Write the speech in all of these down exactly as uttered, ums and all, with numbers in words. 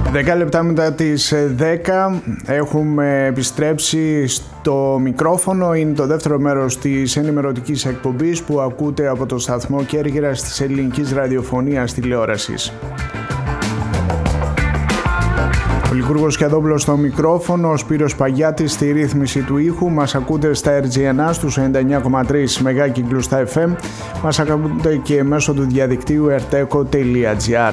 Δέκα λεπτά μετά τις δέκα έχουμε επιστρέψει στο μικρόφωνο. Είναι το δεύτερο μέρος της ενημερωτικής εκπομπής που ακούτε από το σταθμό Κέρκυρας της Ελληνικής Ραδιοφωνίας Τηλεόρασης. Ο Λικούργος Κιαδόπουλος στο μικρόφωνο, ο Σπύρος Παγιάτης στη ρύθμιση του ήχου. Μας ακούτε στα αρ τζι εν στους ενενήντα εννιά κόμμα τρία μεγάκυκλους στα εφ εμ. Μας ακούτε και μέσω του διαδικτύου ερτέκο τελεία τζι άρ.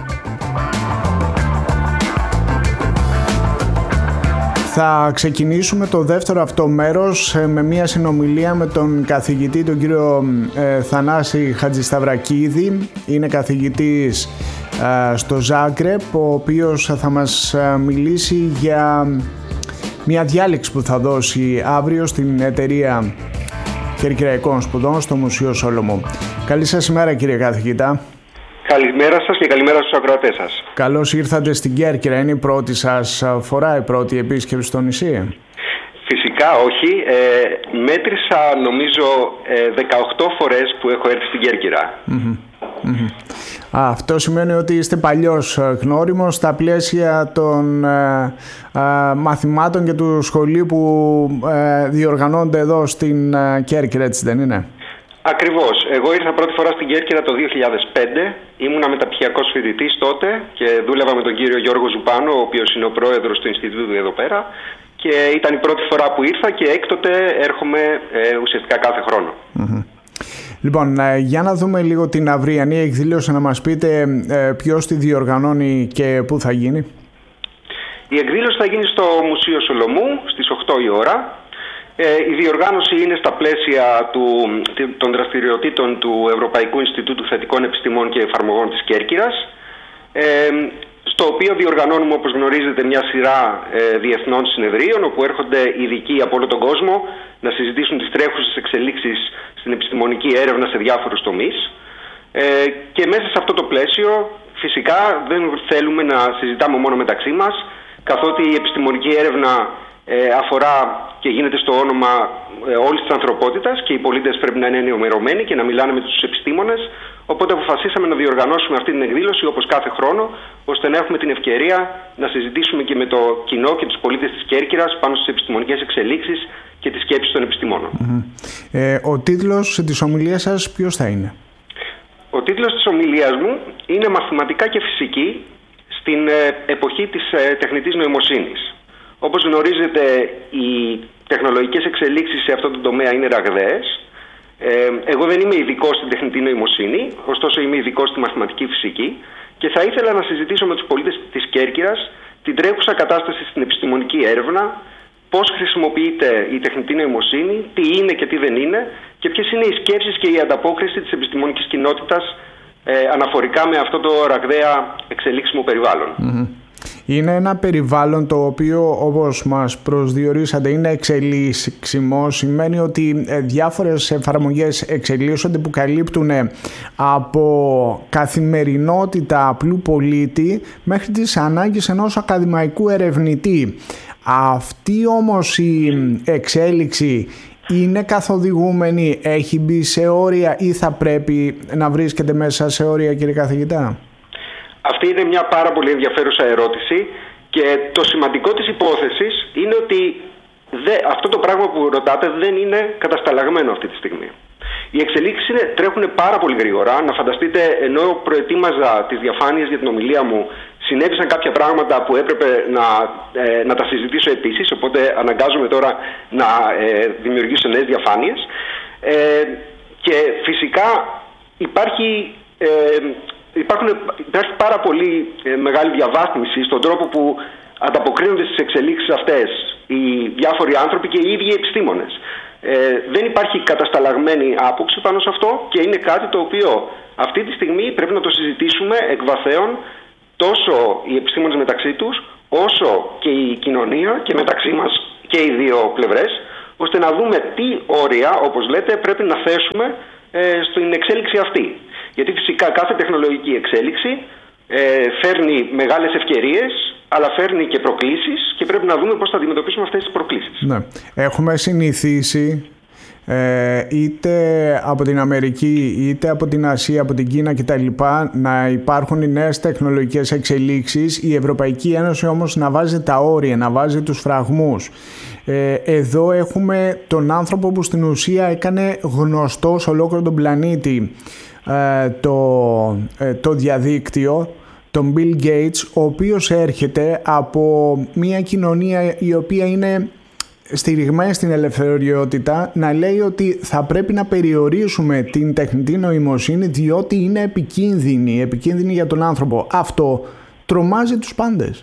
Θα ξεκινήσουμε το δεύτερο αυτό μέρος με μια συνομιλία με τον καθηγητή, τον κύριο ε, Θανάση Χατζησταυρακίδη. Είναι καθηγητής ε, στο Ζάγκρεπ, ο οποίος θα μας μιλήσει για μια διάλεξη που θα δώσει αύριο στην εταιρεία Κερκυραϊκών Σπουδών στο Μουσείο Σόλωμο. Καλή σας ημέρα, κύριε καθηγητά. Καλημέρα σας και καλημέρα στους ακροατές σας. Καλώς ήρθατε στην Κέρκυρα. Είναι η πρώτη σας φορά, η πρώτη επίσκεψη στο νησί? Φυσικά όχι. Ε, μέτρησα νομίζω ε, δεκαοκτώ φορές που έχω έρθει στην Κέρκυρα. Mm-hmm. Mm-hmm. Α, αυτό σημαίνει ότι είστε παλιός γνώριμος στα πλαίσια των ε, ε, μαθημάτων και του σχολείου που ε, διοργανώνται εδώ στην ε, Κέρκυρα, έτσι δεν είναι? Ακριβώς. Εγώ ήρθα πρώτη φορά στην Κέρκυρα το δύο χιλιάδες πέντε. Ήμουνα μεταπτυχιακός φοιτητής τότε και δούλευα με τον κύριο Γιώργο Ζουπάνο, ο οποίος είναι ο πρόεδρος του Ινστιτούτου εδώ πέρα. Και ήταν η πρώτη φορά που ήρθα και έκτοτε έρχομαι ε, ουσιαστικά κάθε χρόνο. Mm-hmm. Λοιπόν, ε, για να δούμε λίγο την αυριανή εκδήλωση, να μας πείτε ε, ποιος τη διοργανώνει και πού θα γίνει. Η εκδήλωση θα γίνει στο Μουσείο Σολομού στις οκτώ η ώρα. Η διοργάνωση είναι στα πλαίσια του, των δραστηριοτήτων του Ευρωπαϊκού Ινστιτούτου Θετικών Επιστημών και Εφαρμογών της Κέρκυρας, ε, στο οποίο διοργανώνουμε, όπως γνωρίζετε, μια σειρά ε, διεθνών συνεδρίων, όπου έρχονται ειδικοί από όλο τον κόσμο να συζητήσουν τις τρέχουσες εξελίξεις στην επιστημονική έρευνα σε διάφορους τομείς. Ε, και μέσα σε αυτό το πλαίσιο, φυσικά, δεν θέλουμε να συζητάμε μόνο μεταξύ μας, καθότι η επιστημονική έρευνα Ε, αφορά και γίνεται στο όνομα ε, όλης της ανθρωπότητας και οι πολίτες πρέπει να είναι ενημερωμένοι και να μιλάνε με τους επιστήμονες. Οπότε αποφασίσαμε να διοργανώσουμε αυτή την εκδήλωση όπως κάθε χρόνο, ώστε να έχουμε την ευκαιρία να συζητήσουμε και με το κοινό και τους πολίτες της Κέρκυρας πάνω στις επιστημονικές εξελίξεις και τις σκέψεις των επιστημόνων. Mm-hmm. Ε, ο τίτλος της ομιλίας σας ποιος θα είναι? Ο τίτλος της ομιλίας μου είναι «Μαθηματικά και φυσική στην ε, εποχή της ε, τεχνητής νοημοσύνης». Όπως γνωρίζετε, οι τεχνολογικές εξελίξεις σε αυτό το τομέα είναι ραγδαίες. Ε, εγώ δεν είμαι ειδικός στην τεχνητή νοημοσύνη, ωστόσο είμαι ειδικός στη μαθηματική φυσική και θα ήθελα να συζητήσω με τους πολίτες της Κέρκυρας την τρέχουσα κατάσταση στην επιστημονική έρευνα, πώς χρησιμοποιείται η τεχνητή νοημοσύνη, τι είναι και τι δεν είναι και ποιες είναι οι σκέψεις και η ανταπόκριση της επιστημονικής κοινότητας ε, αναφορικά με αυτό το ραγδαία εξελίξιμο περιβάλλον. Mm-hmm. Είναι ένα περιβάλλον το οποίο, όπως μας προσδιορίσατε, είναι εξελίξιμο. Σημαίνει ότι διάφορες εφαρμογές εξελίσσονται που καλύπτουν από καθημερινότητα απλού πολίτη μέχρι τις ανάγκες ενός ακαδημαϊκού ερευνητή. Αυτή όμως η εξέλιξη είναι καθοδηγούμενη, έχει μπει σε όρια ή θα πρέπει να βρίσκεται μέσα σε όρια, κύριε καθηγητά? Αυτή είναι μια πάρα πολύ ενδιαφέρουσα ερώτηση και το σημαντικό της υπόθεσης είναι ότι δε, αυτό το πράγμα που ρωτάτε δεν είναι κατασταλαγμένο αυτή τη στιγμή. Οι εξελίξεις είναι, τρέχουν πάρα πολύ γρήγορα. Να φανταστείτε, ενώ προετοίμαζα τις διαφάνειες για την ομιλία μου, συνέβησαν κάποια πράγματα που έπρεπε να, ε, να τα συζητήσω επίσης, οπότε αναγκάζομαι τώρα να ε, δημιουργήσω νέες διαφάνειες. Ε, και φυσικά υπάρχει... Ε, Υπάρχουν, υπάρχει πάρα πολύ ε, μεγάλη διαβάθμιση στον τρόπο που ανταποκρίνονται στις εξελίξεις αυτές οι διάφοροι άνθρωποι και οι ίδιοι επιστήμονες. Ε, δεν υπάρχει κατασταλαγμένη άποψη πάνω σε αυτό και είναι κάτι το οποίο αυτή τη στιγμή πρέπει να το συζητήσουμε εκ βαθέων, τόσο οι επιστήμονες μεταξύ τους, όσο και η κοινωνία και μεταξύ μας και οι δύο πλευρές, ώστε να δούμε τι όρια, όπως λέτε, πρέπει να θέσουμε ε, στην εξέλιξη αυτή. Γιατί φυσικά κάθε τεχνολογική εξέλιξη ε, φέρνει μεγάλες ευκαιρίες, αλλά φέρνει και προκλήσεις και πρέπει να δούμε πώς θα αντιμετωπίσουμε αυτές τις προκλήσεις. Ναι. Έχουμε συνηθίσει είτε από την Αμερική είτε από την Ασία, από την Κίνα κτλ. Να υπάρχουν οι νέες τεχνολογικές εξελίξεις, η Ευρωπαϊκή Ένωση όμως να βάζει τα όρια, να βάζει τους φραγμούς. Εδώ έχουμε τον άνθρωπο που στην ουσία έκανε γνωστό σε ολόκληρο τον πλανήτη το, το διαδίκτυο, τον Bill Gates, ο οποίος έρχεται από μια κοινωνία η οποία είναι στηριγμένη στην ελευθεριότητα, να λέει ότι θα πρέπει να περιορίσουμε την τεχνητή νοημοσύνη διότι είναι επικίνδυνη, επικίνδυνη για τον άνθρωπο. Αυτό τρομάζει τους πάντες.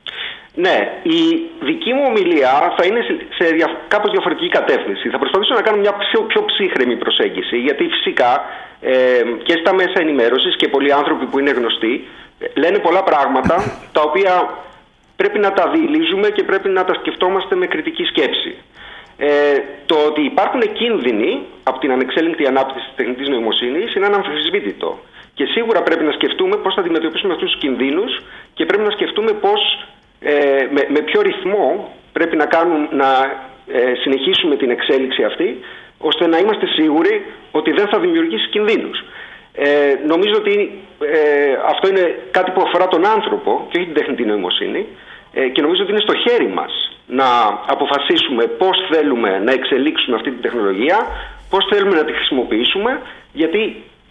Ναι, η δική μου ομιλία θα είναι σε δια, κάπως διαφορετική κατεύθυνση. Θα προσπαθήσω να κάνω μια πιο, πιο ψύχρεμη προσέγγιση, γιατί φυσικά ε, και στα μέσα ενημέρωσης και πολλοί άνθρωποι που είναι γνωστοί λένε πολλά πράγματα τα οποία πρέπει να τα διηλίζουμε και πρέπει να τα σκεφτόμαστε με κριτική σκέψη. Ε, το ότι υπάρχουν κίνδυνοι από την ανεξέλεγκτη ανάπτυξη της τεχνητής νοημοσύνης είναι αναμφισβήτητο. Και σίγουρα πρέπει να σκεφτούμε πώς θα αντιμετωπίσουμε αυτούς τους κινδύνους και πρέπει να σκεφτούμε πώς, ε, με, με ποιο ρυθμό πρέπει να, κάνουν, να ε, συνεχίσουμε την εξέλιξη αυτή, ώστε να είμαστε σίγουροι ότι δεν θα δημιουργήσει κινδύνους. Ε, νομίζω ότι ε, αυτό είναι κάτι που αφορά τον άνθρωπο και όχι την τεχνητή νοημοσύνη, ε, και νομίζω ότι είναι στο χέρι μας να αποφασίσουμε πώς θέλουμε να εξελίξουμε αυτή την τεχνολογία, πώς θέλουμε να τη χρησιμοποιήσουμε, γιατί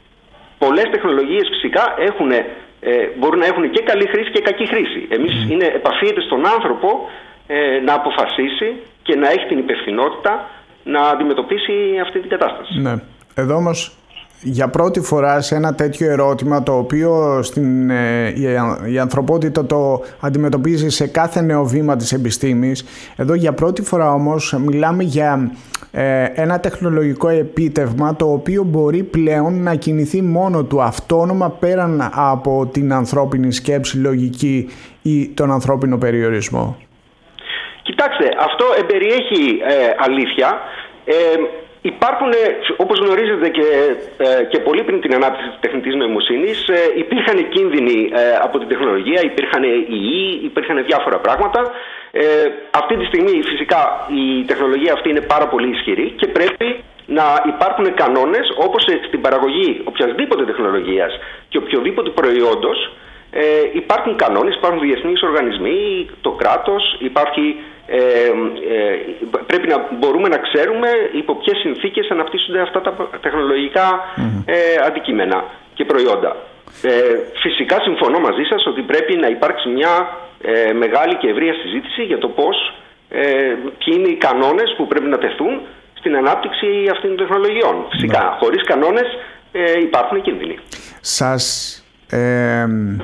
πολλές τεχνολογίες φυσικά έχουν, ε, μπορούν να έχουν και καλή χρήση και κακή χρήση. Εμείς mm. είναι, επαφίεται στον άνθρωπο ε, να αποφασίσει και να έχει την υπευθυνότητα να αντιμετωπίσει αυτή την κατάσταση. Ναι. Εδώ όμως, για πρώτη φορά σε ένα τέτοιο ερώτημα, το οποίο στην, ε, η, η ανθρωπότητα το αντιμετωπίζει σε κάθε νέο βήμα της επιστήμης, εδώ για πρώτη φορά όμως μιλάμε για ε, ένα τεχνολογικό επίτευγμα το οποίο μπορεί πλέον να κινηθεί μόνο του αυτόνομα πέραν από την ανθρώπινη σκέψη, λογική ή τον ανθρώπινο περιορισμό. Κοιτάξτε, αυτό εμπεριέχει ε, αλήθεια. Ε, Υπάρχουν, όπως γνωρίζετε και, ε, και πολύ πριν την ανάπτυξη της τεχνητής νοημοσύνης, ε, υπήρχαν κίνδυνοι ε, από την τεχνολογία, υπήρχαν ιοί, υπήρχαν διάφορα πράγματα. Ε, αυτή τη στιγμή φυσικά η τεχνολογία αυτή είναι πάρα πολύ ισχυρή και πρέπει να υπάρχουν κανόνες, όπως στην παραγωγή οποιασδήποτε τεχνολογίας και οποιοδήποτε προϊόντος. Ε, υπάρχουν κανόνες, υπάρχουν διεθνείς οργανισμοί, το κράτος, υπάρχει... Ε, ε, πρέπει να μπορούμε να ξέρουμε υπό ποιες συνθήκες αναπτύσσονται αυτά τα τεχνολογικά mm-hmm. ε, αντικείμενα και προϊόντα. Ε, φυσικά συμφωνώ μαζί σας ότι πρέπει να υπάρξει μια ε, μεγάλη και ευρεία συζήτηση για το πώς, ε, ποιοι είναι οι κανόνες που πρέπει να τεθούν στην ανάπτυξη αυτών των τεχνολογιών. Φυσικά, mm-hmm. χωρίς κανόνες ε, υπάρχουν κίνδυνοι. Σας... Ε...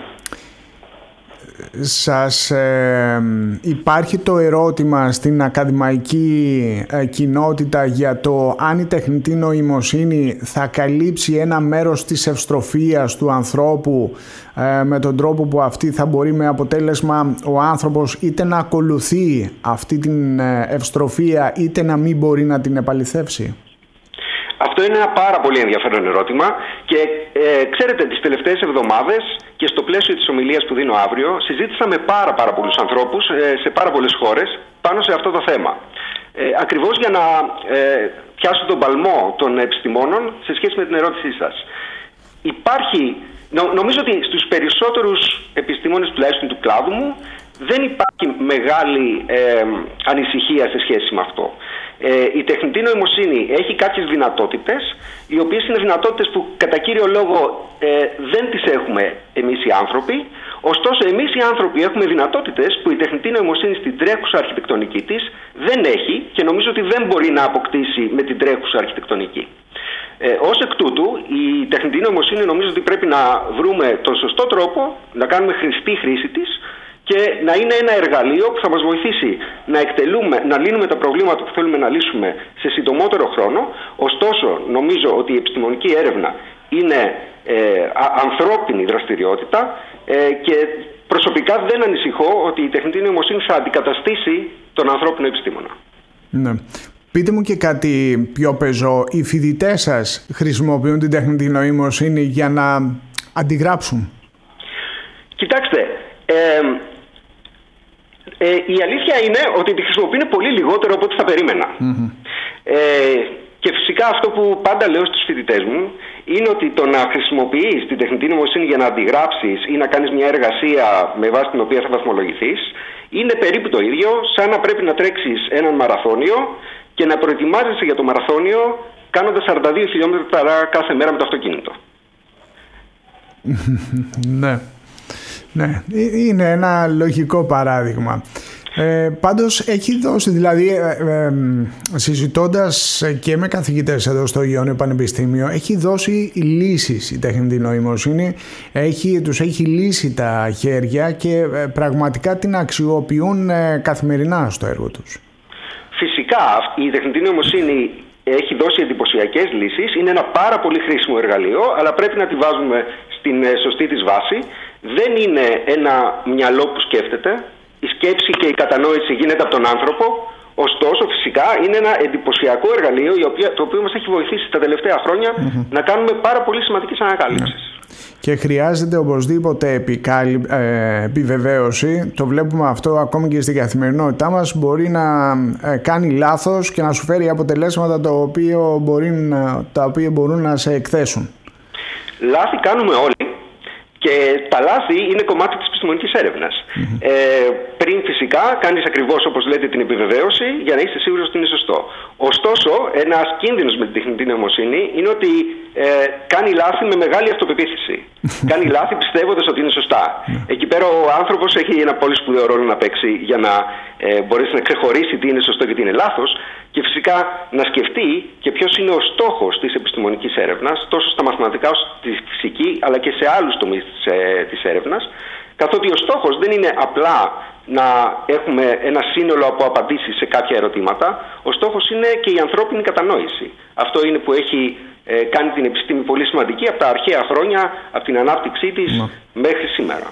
Σας ε, υπάρχει το ερώτημα στην ακαδημαϊκή ε, κοινότητα για το αν η τεχνητή νοημοσύνη θα καλύψει ένα μέρος της ευστροφίας του ανθρώπου ε, με τον τρόπο που αυτή θα μπορεί με αποτέλεσμα ο άνθρωπος είτε να ακολουθεί αυτή την ευστροφία είτε να μην μπορεί να την επαληθεύσει. Αυτό είναι ένα πάρα πολύ ενδιαφέρον ερώτημα και ε, ξέρετε, τις τελευταίες εβδομάδες και στο πλαίσιο της ομιλίας που δίνω αύριο συζήτησα με πάρα πάρα πολλούς ανθρώπους ε, σε πάρα πολλές χώρες πάνω σε αυτό το θέμα. Ε, ακριβώς για να ε, πιάσω τον παλμό των επιστημόνων σε σχέση με την ερώτησή σας. Υπάρχει, νο, νομίζω ότι στους περισσότερους επιστήμονες τουλάχιστον του κλάδου μου δεν υπάρχει μεγάλη ε, ανησυχία σε σχέση με αυτό. Ε, η τεχνητή νοημοσύνη έχει κάποιες δυνατότητες, οι οποίες είναι δυνατότητες που κατά κύριο λόγο ε, δεν τις έχουμε εμείς οι άνθρωποι. Ωστόσο, εμείς οι άνθρωποι έχουμε δυνατότητες που η τεχνητή νοημοσύνη στην τρέχουσα αρχιτεκτονική της δεν έχει και νομίζω ότι δεν μπορεί να αποκτήσει με την τρέχουσα αρχιτεκτονική. Ε, ως εκ τούτου, η τεχνητή νοημοσύνη νομίζω ότι πρέπει να βρούμε τον σωστό τρόπο, να κάνουμε χρηστή χρήση της και να είναι ένα εργαλείο που θα μας βοηθήσει να εκτελούμε, να λύνουμε τα προβλήματα που θέλουμε να λύσουμε σε συντομότερο χρόνο. Ωστόσο, νομίζω ότι η επιστημονική έρευνα είναι ε, α, ανθρώπινη δραστηριότητα ε, και προσωπικά δεν ανησυχώ ότι η τεχνητή νοημοσύνη θα αντικαταστήσει τον ανθρώπινο επιστήμονα. Ναι. Πείτε μου και κάτι πιο πεζό. Οι φοιτητές σας χρησιμοποιούν την τεχνητή νοημοσύνη για να αντιγράψουν? Κοιτάξτε, ε, Ε, η αλήθεια είναι ότι τη χρησιμοποιούν πολύ λιγότερο από ό,τι θα περίμενα. Mm-hmm. Ε, και φυσικά αυτό που πάντα λέω στους φοιτητές μου είναι ότι το να χρησιμοποιείς την τεχνητή νοημοσύνη για να αντιγράψεις ή να κάνεις μια εργασία με βάση την οποία θα βαθμολογηθείς είναι περίπου το ίδιο σαν να πρέπει να τρέξεις έναν μαραθώνιο και να προετοιμάζεσαι για το μαραθώνιο κάνοντας σαράντα δύο χιλιόμετρα κάθε μέρα με το αυτοκίνητο. Ναι. Ναι, είναι ένα λογικό παράδειγμα. Ε, πάντως έχει δώσει, δηλαδή ε, ε, συζητώντας και με καθηγητές εδώ στο Ιόνιο Πανεπιστήμιο, έχει δώσει λύσεις η τεχνητή νοημοσύνη, έχει, τους έχει λύσει τα χέρια και ε, πραγματικά την αξιοποιούν ε, καθημερινά στο έργο τους. Φυσικά η τεχνητή νοημοσύνη έχει δώσει εντυπωσιακές λύσεις, είναι ένα πάρα πολύ χρήσιμο εργαλείο, αλλά πρέπει να τη βάζουμε στην σωστή της βάση. Δεν είναι ένα μυαλό που σκέφτεται. Η σκέψη και η κατανόηση γίνεται από τον άνθρωπο. Ωστόσο, φυσικά, είναι ένα εντυπωσιακό εργαλείο το οποίο μας έχει βοηθήσει τα τελευταία χρόνια mm-hmm. να κάνουμε πάρα πολύ σημαντικές ανακάλυψεις. Yeah. Και χρειάζεται οπωσδήποτε επικάλυ... ε, επιβεβαίωση. Το βλέπουμε αυτό ακόμη και στην καθημερινότητά μας. Μπορεί να ε, κάνει λάθος και να σου φέρει αποτελέσματα το οποίο μπορεί να... τα οποία μπορούν να σε εκθέσουν. Λάθη κάνουμε όλοι. Και τα λάθη είναι κομμάτι της επιστημονικής έρευνας. Mm-hmm. Ε, πριν φυσικά κάνεις ακριβώς όπως λέτε την επιβεβαίωση για να είσαι σίγουρος ότι είναι σωστό. Ωστόσο, ένας κίνδυνος με την τεχνητή νοημοσύνη είναι ότι ε, κάνει λάθη με μεγάλη αυτοπεποίθηση. Κάνει λάθη πιστεύοντας ότι είναι σωστά. Mm-hmm. Εκεί πέρα ο άνθρωπος έχει ένα πολύ σπουδαίο ρόλο να παίξει για να ε, μπορέσει να ξεχωρίσει τι είναι σωστό και τι είναι λάθος και φυσικά να σκεφτεί και ποιος είναι ο στόχος της επιστημονικής έρευνας τόσο στα μαθηματικά όσο στη φυσική αλλά και σε άλλους τομείς της, ε, της έρευνας, καθότι ο στόχος δεν είναι απλά να έχουμε ένα σύνολο από απαντήσεις σε κάποια ερωτήματα, ο στόχος είναι και η ανθρώπινη κατανόηση. Αυτό είναι που έχει ε, κάνει την επιστήμη πολύ σημαντική από τα αρχαία χρόνια, από την ανάπτυξή της mm. μέχρι σήμερα.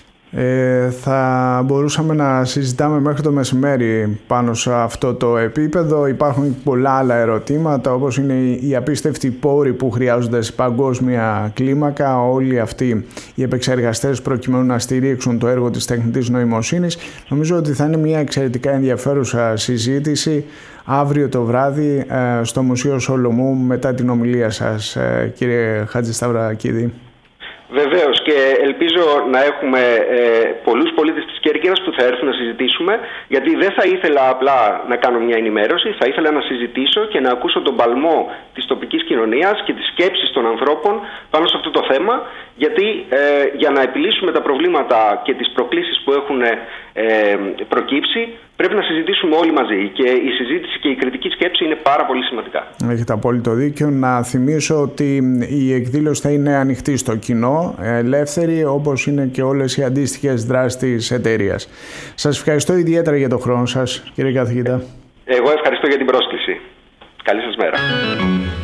Ε, θα μπορούσαμε να συζητάμε μέχρι το μεσημέρι πάνω σε αυτό το επίπεδο. Υπάρχουν πολλά άλλα ερωτήματα, όπως είναι οι απίστευτοι πόροι που χρειάζονται σε παγκόσμια κλίμακα, όλοι αυτοί οι επεξεργαστές προκειμένου να στηρίξουν το έργο της τεχνητής νοημοσύνης. Νομίζω ότι θα είναι μια εξαιρετικά ενδιαφέρουσα συζήτηση αύριο το βράδυ στο Μουσείο Σολομού μετά την ομιλία σας, κύριε Χατζησταυρακίδη. Βεβαίως, και ελπίζω να έχουμε ε, πολλούς πολίτες της Κέρκυρας που θα έρθουν να συζητήσουμε, γιατί δεν θα ήθελα απλά να κάνω μια ενημέρωση, θα ήθελα να συζητήσω και να ακούσω τον παλμό της τοπικής κοινωνίας και τις σκέψεις των ανθρώπων πάνω σε αυτό το θέμα, γιατί ε, για να επιλύσουμε τα προβλήματα και τις προκλήσεις που έχουν ε, προκύψει πρέπει να συζητήσουμε όλοι μαζί και η συζήτηση και η κριτική σκέψη είναι πάρα πολύ σημαντικά. Έχετε απόλυτο δίκιο. Να θυμίσω ότι η εκδήλωση θα είναι ανοιχτή στο κοινό, ελεύθερη, όπως είναι και όλες οι αντίστοιχες δράσεις της εταιρείας. Σας ευχαριστώ ιδιαίτερα για τον χρόνο σας, κύριε καθηγητά. Εγώ ευχαριστώ για την πρόσκληση. Καλή σας μέρα.